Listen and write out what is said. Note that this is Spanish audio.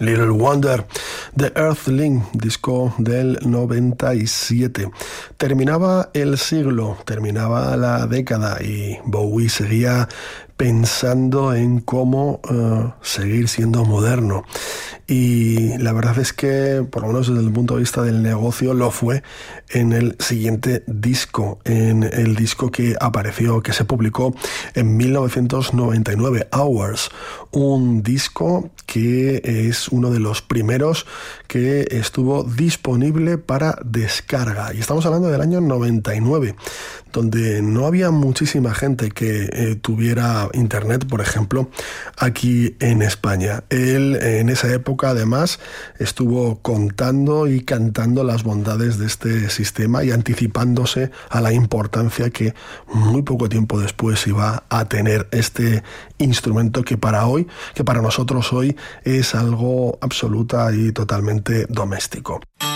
Little Wonder, The Earthling, disco del 97. Terminaba el siglo, terminaba la década y Bowie seguía pensando en cómo seguir siendo moderno. Y la verdad es que, por lo menos desde el punto de vista del negocio, lo fue en el siguiente disco, en el disco que apareció, que se publicó en 1999, Hours, un disco que es uno de los primeros que estuvo disponible para descarga. Y estamos hablando del año 99, donde no había muchísima gente que tuviera internet, por ejemplo, aquí en España. Él en esa época además estuvo contando y cantando las bondades de este sistema y anticipándose a la importancia que muy poco tiempo después iba a tener este instrumento que para nosotros hoy es algo absoluta y totalmente doméstico.